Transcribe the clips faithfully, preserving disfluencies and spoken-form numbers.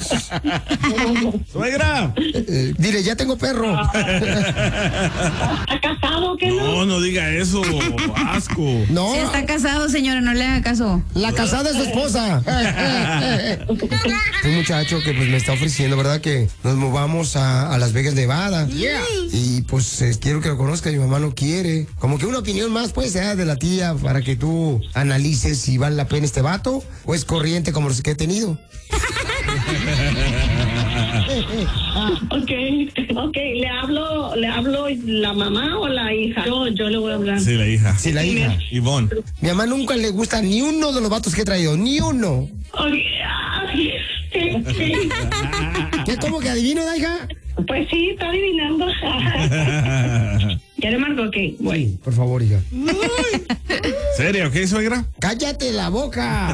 ¡Suegra! Eh, dile, ya tengo perro. ¿Está casado o qué no? No, no diga eso. Asco. No, Si está casado, señora, no le haga caso. la casada es su esposa. Un muchacho que pues me está ofreciendo, ¿verdad? Que nos movamos a, a Las Vegas, Nevada. Y pues eh, quiero que lo conozca, mi mamá no quiere. Como que una opinión más, pues, sea de la tía para que tú analices si vale la pena este vato o es corriente como los que he tenido. Ok, ok, ¿le hablo, le hablo la mamá o la hija? Yo, yo le voy a hablar. Sí, la hija. Sí, la hija. Ivonne. Mi mamá nunca le gusta ni uno de los vatos que he traído, ni uno. Ok, ay, sí, sí. ¿Qué, cómo que adivino, la hija? Pues sí, está adivinando. Ya le marco, ok, bueno. Por favor, hija. ¿Serio, ok, suegra? ¡Cállate la boca!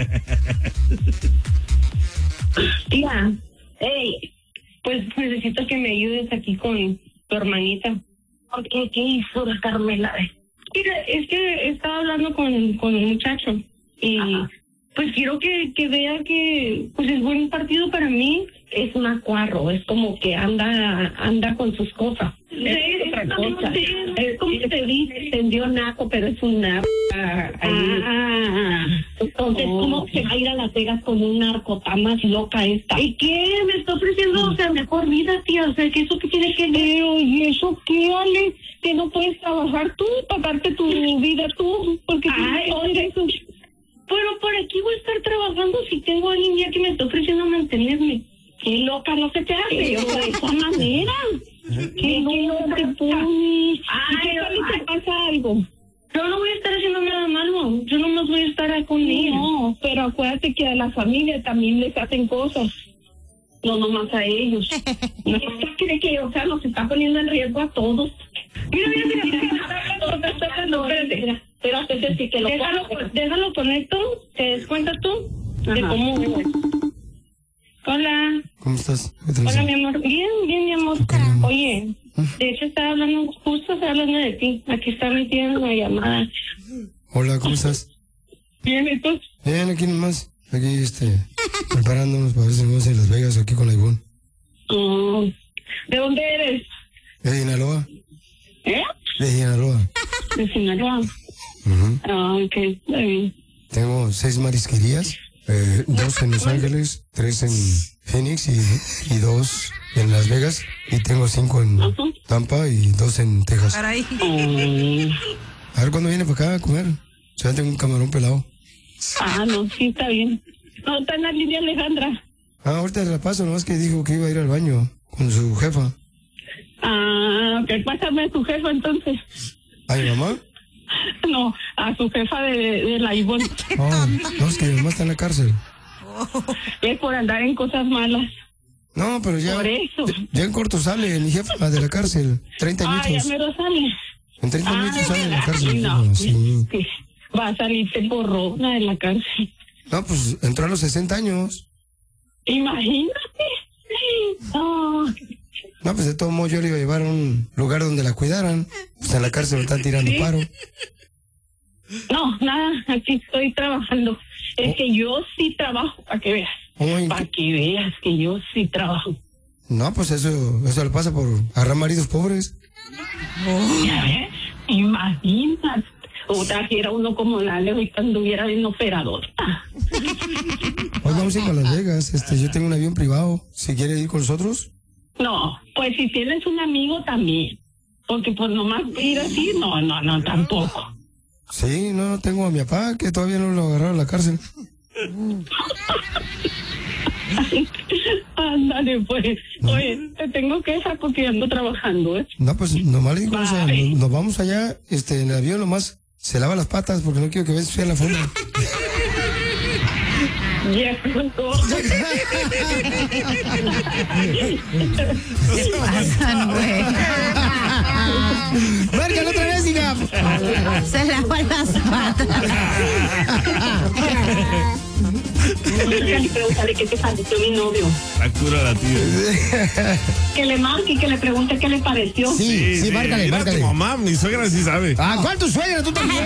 Tía, hey, pues necesito que me ayudes aquí con tu hermanita. ¿Qué, qué hizo la Carmela? Mira, es que estaba hablando con, con un muchacho y Ajá. pues quiero que, que vea que pues es buen partido para mí. Es un acuarro, es como que anda anda con sus cosas. Es sí, otra cosa. Sí, es como te dice, tendió naco, pero es un narco. Ah, entonces, oh, ¿cómo se va a ir a Las Vegas con un narco? Está más loca esta. ¿Y qué? Me está ofreciendo, o sea, mejor vida, tía. O sea, ¿qué eso qué tiene que ver? ¿Y eso qué, Ale? Que no puedes trabajar tú, pagarte tu vida tú, porque Ay, tú eso. Pero por aquí voy a estar trabajando si tengo a alguien ya que me está ofreciendo mantenerme. Qué loca, no se te hace, o de esa manera. Qué loca te pones. Ay, ¿qué tal si te pasa algo? Yo no voy a estar haciendo nada malo. Yo nomás voy a estar con ella. No, pero acuérdate que a la familia también les hacen cosas. No nomás a ellos. No usted cree que, o sea, nos está poniendo en riesgo a todos. Mira, mira, mira. Espérate, espérate, sí, que lo déjalo, déjalo conecto. ¿Te des cuenta tú? De cómo es. Hola. ¿Cómo estás? Hola, mi amor. Bien, bien, mi amor. Okay, Oye, de hecho estaba hablando, justo estaba hablando de ti. Aquí está mi tía en la llamada. Hola, ¿cómo estás? Bien, ¿y tú? Bien, aquí nomás. Aquí, este, preparándonos para ver si nos vamos a Las Vegas aquí con la Ivonne. Mm, ¿de dónde eres? De Sinaloa. ¿Eh? De Sinaloa. De Sinaloa. Uh-huh. Ah, ok, está bien. Tengo seis marisquerías. Eh, dos en Los Ángeles, tres en Phoenix y, y dos en Las Vegas. Y tengo cinco en uh-huh. Tampa y dos en Texas. Caray. Um, a ver cuándo viene para acá a comer. O sea, tengo un camarón pelado. Ah, no, sí, está bien. No, está en la línea Alejandra. Ah, ahorita se la paso, nomás que dijo que iba a ir al baño con su jefa. Ah, ok, pásame a su jefa entonces. ¿A mi mamá? No, a su jefa de, de la Ivonne. Oh, no, es que mi mamá está en la cárcel. Es por andar en cosas malas. No, pero ya. Por eso. Ya en corto sale mi jefa de la cárcel. treinta ah, minutos. Ah, ya me lo sale. En treinta ah, minutos sale de la cárcel. No, sí. Va a salirte borrona de la cárcel. No, pues entró a los sesenta años. Imagínate. Oh. No, pues de todo modo yo le iba a llevar a un lugar donde la cuidaran. Pues en la cárcel me están tirando ¿Sí? paro. No, nada, aquí estoy trabajando. Es oh. que yo sí trabajo, para que veas. Oh, para que veas que yo sí trabajo. No, pues eso, eso le pasa por agarrar maridos pobres. Oh. ¿Ya ves? Imagínate. O trajera uno como la Leo y anduviera bien operador. Hoy vamos a ir a Las Vegas. Este, yo tengo un avión privado. Si quiere ir con nosotros. No, pues si tienes un amigo también. Porque pues nomás ir así, no, no, no, tampoco. Sí, no, tengo a mi papá que todavía no lo agarraron a la cárcel. Ándale, pues. No. Oye, te tengo que dejar porque ando trabajando, ¿eh? No, pues nomás le digo, o sea, nos, nos vamos allá, este, en el avión nomás se lava las patas porque no quiero que veas fea la forma. Ya, ¿Qué pasan, güey? Márcalo otra vez, hija. Se lava las patas. Pregúntale qué te pareció mi novio. La cura la tía. Que le marque y que le pregunte qué le pareció. Sí, sí, sí, márcale, Mira, márcale. Tu mamá, mi suegra sí sabe. Ah, ¿cuál tu suegra? Tú también.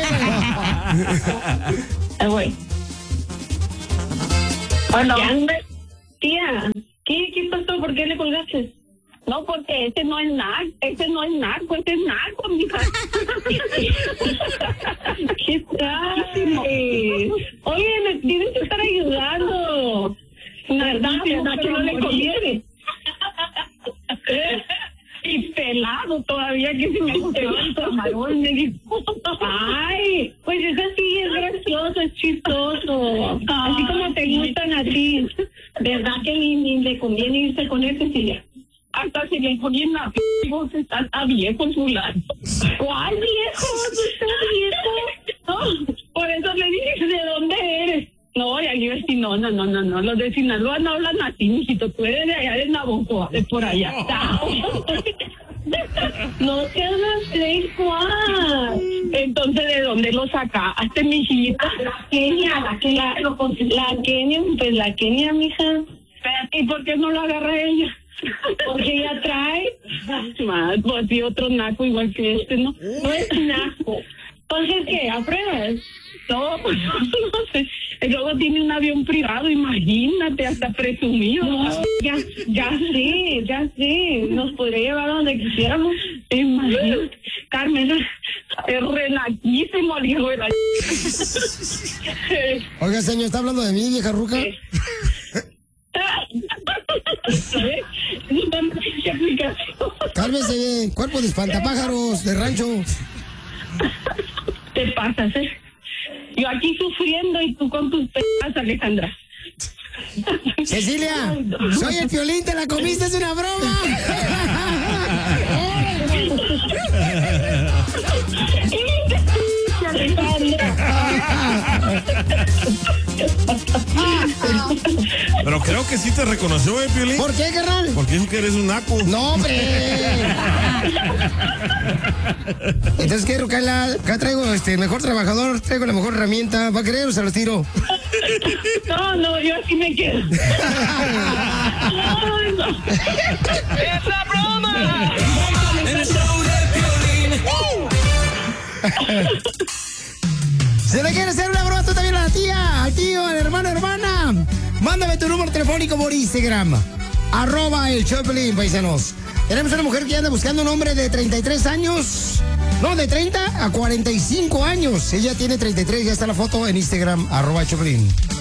Ah, güey. Bueno, tía. ¿Qué, qué pasó? ¿Por qué le colgaste? No, porque ese no es narco, ese no es narco, ese es narco, mija. ¿Qué tal? Oye, me tienes que estar ayudando. ¿Verdad? ¿Verdad que no le conviene? Y pelado todavía, que se me pegó el camarón, me dijo. Ay, pues eso sí es gracioso, es chistoso. Así como te gustan a ti. ¿Verdad que ni, ni le conviene irse con él, Cecilia? Hasta se le ponen la p***, vos estás a viejo fulano. ¿Cuál viejo? ¿Estás viejo? No, por eso le dije, ¿de dónde eres? No, ya iba a decir, no, no, no, no, no, los de Sinaloa no hablan así, mijito, tú eres de allá de Navajo, de por allá. No seas así, Juan. Entonces, ¿de dónde lo sacaste, mijita? La Kenia, la Kenia, la, la Kenia, pues la Kenia, mija. ¿Y por qué no lo agarra ella? Porque ella trae más, pues sí, otro naco igual que este, ¿no? No es naco. Entonces, ¿qué? ¿Apruebas? No, pues no sé. Y luego tiene un avión privado, imagínate, hasta presumido. No, ya, ya sé, ya sé. Nos podría llevar a donde quisiéramos. Imagínate. Carmen, es relaquísimo el hijo de la... Oiga, señor, ¿está hablando de mí, vieja ruca? Cálmese, cuerpo de espantapájaros de rancho. Te pasas, ¿eh? Yo aquí sufriendo y tú con tus pedas, Alejandra. Cecilia, soy el Piolín, te la comiste, es una broma. Pero creo que sí te reconoció, ¿eh, Piolín? ¿Por qué, carnal? Porque dijo que eres un naco. ¡No, hombre! Entonces, ¿qué, Rucala? Acá traigo este mejor trabajador, traigo la mejor herramienta. ¿Va a querer o se los tiro? No, no, yo así me quedo. No, no. ¡Es la broma! En el show de Piolín. Si le quieres hacer una broma tú también a la tía, al tío, al hermano, hermana, mándame tu número telefónico por Instagram. Arroba el show de Piolín, paisanos. Tenemos una mujer que anda buscando un hombre de treinta y tres años. No, de treinta a cuarenta y cinco años. Ella tiene treinta y tres, ya está la foto en Instagram, arroba el show de Piolín.